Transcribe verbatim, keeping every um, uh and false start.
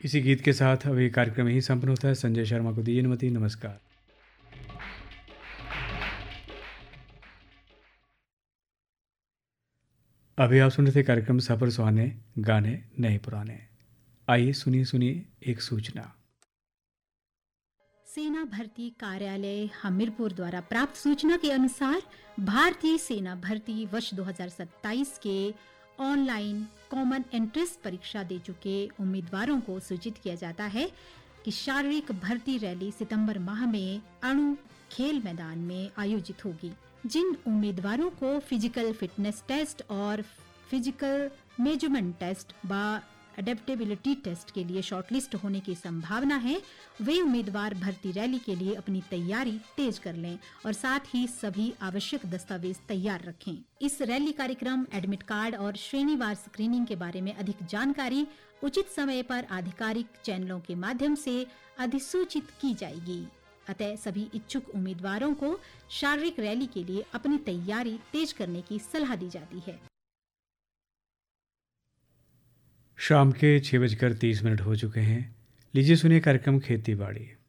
इसी गीत के साथ अभी कार्यक्रम यही संपन्न होता है। संजय शर्मा को दीजिए अनुमति। नमस्कार। अभी आप सुन रहे थे कार्यक्रम सफर सुहाने गाने नए पुराने। आइए सुनिए सुनिए एक सूचना। सेना भर्ती कार्यालय हमीरपुर द्वारा प्राप्त सूचना के अनुसार भारतीय सेना भर्ती वर्ष दो हज़ार सत्ताईस के ऑनलाइन कॉमन एंट्रेंस परीक्षा दे चुके उम्मीदवारों को सूचित किया जाता है कि शारीरिक भर्ती रैली सितंबर माह में अणु खेल मैदान में आयोजित होगी। जिन उम्मीदवारों को फिजिकल फिटनेस टेस्ट और फिजिकल मेजरमेंट टेस्ट व एडेप्टेबिलिटी टेस्ट के लिए शॉर्टलिस्ट होने की संभावना है, वे उम्मीदवार भर्ती रैली के लिए अपनी तैयारी तेज कर लें और साथ ही सभी आवश्यक दस्तावेज तैयार रखें। इस रैली कार्यक्रम, एडमिट कार्ड और श्रेणीवार स्क्रीनिंग के बारे में अधिक जानकारी उचित समय पर आधिकारिक चैनलों के माध्यम से अधिसूचित की जाएगी। अतः सभी इच्छुक उम्मीदवारों को शारीरिक रैली के लिए अपनी तैयारी तेज करने की सलाह दी जाती है। शाम के छः बजकर तीस मिनट हो चुके हैं। लीजिए सुनिए कार्यक्रम खेती बाड़ी।